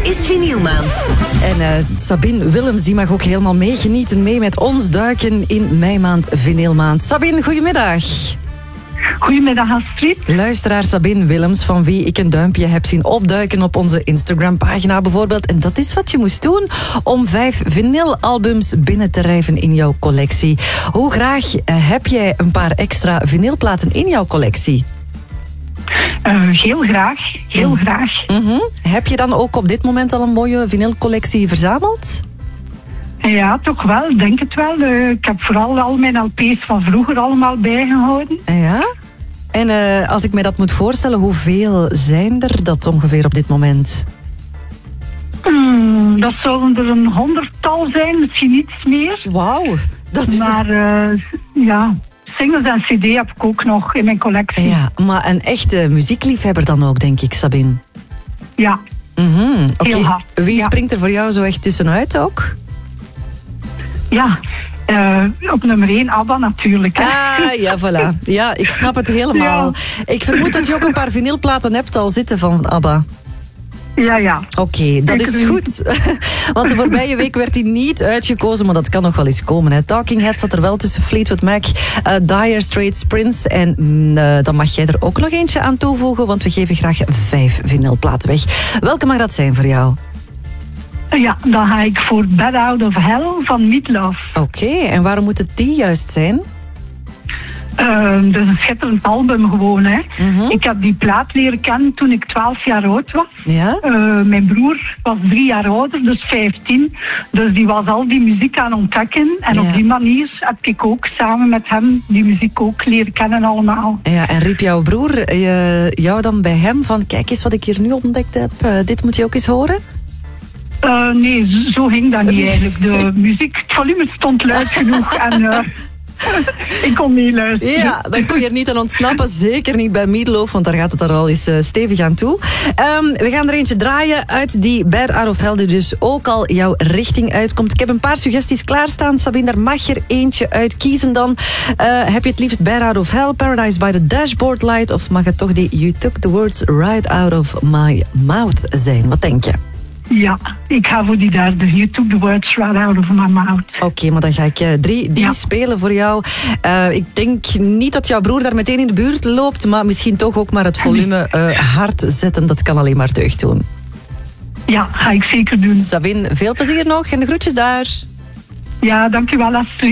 is Vinylmaand. En Sabine Willems die mag ook helemaal meegenieten, mee met ons duiken in meimaand Vinylmaand. Sabine, goedemiddag. Goedemiddag Astrid. Luisteraar Sabine Willems, van wie ik een duimpje heb zien opduiken op onze Instagram-pagina bijvoorbeeld. En dat is wat je moest doen om 5 vinylalbums binnen te rijven in jouw collectie. Hoe graag heb jij een paar extra vinylplaten in jouw collectie? Heel graag, heel graag. Mm-hmm. Heb je dan ook op dit moment al een mooie vinylcollectie verzameld? Ja, toch wel, denk het wel. Ik heb vooral al mijn LP's van vroeger allemaal bijgehouden. Ja? En als ik me dat moet voorstellen, hoeveel zijn er dat ongeveer op dit moment? Dat zouden er een 100-tal zijn, misschien iets meer. Wauw, dat is... Maar ja, singles en cd heb ik ook nog in mijn collectie. Ja, maar een echte muziekliefhebber dan ook, denk ik, Sabine. Ja, Mm-hmm. heel Oké. hard. Wie Ja. springt er voor jou zo echt tussenuit ook? Ja, op nummer 1 ABBA natuurlijk. Hè. Ah, ja, voilà. Ja, ik snap het helemaal. Ik vermoed dat je ook een paar vinylplaten hebt al zitten van ABBA. Ja. Oké, dat is goed. Want de voorbije week werd hij niet uitgekozen, maar dat kan nog wel eens komen. Hè. Talking Heads zat er wel tussen, Fleetwood Mac, Dire Straits, Prince. En dan mag jij er ook nog eentje aan toevoegen, want we geven graag 5 vinylplaten weg. Welke mag dat zijn voor jou? Ja, dan ga ik voor Bad Out of Hell van Meat Loaf. Oké, en waarom moet het die juist zijn? Dat is een schitterend album gewoon. Hè. Mhm. Ik heb die plaat leren kennen toen ik 12 jaar oud was. Ja? Mijn broer was 3 jaar ouder, dus 15. Dus die was al die muziek aan ontdekken. En Ja. op die manier heb ik ook samen met hem die muziek ook leren kennen allemaal. Ja, en riep jouw broer jou dan bij hem van, kijk eens wat ik hier nu ontdekt heb, dit moet je ook eens horen? Nee, zo ging dat niet eigenlijk. De muziek, het volume stond luid genoeg en ik kon niet luisteren. Ja, dan kon je er niet aan ontsnappen. Zeker niet bij Meat Loaf, want daar gaat het er al eens stevig aan toe. We gaan er eentje draaien uit die Bad Out of Hell, die dus ook al jouw richting uitkomt. Ik heb een paar suggesties klaarstaan. Sabine, daar mag je er eentje uit kiezen dan. Heb je het liefst Bad Out of Hell, Paradise by the Dashboard Light, of mag het toch die You Took the Words Right Out of My Mouth zijn? Wat denk je? Ja, ik ga voor die derde. You took the words right out of my mouth. Oké, maar dan ga ik die spelen voor jou. Ik denk niet dat jouw broer daar meteen in de buurt loopt, maar misschien toch ook maar het volume hard zetten. Dat kan alleen maar deugd doen. Ja, ga ik zeker doen. Sabine, veel plezier nog en de groetjes daar. Ja, dankjewel Astrid.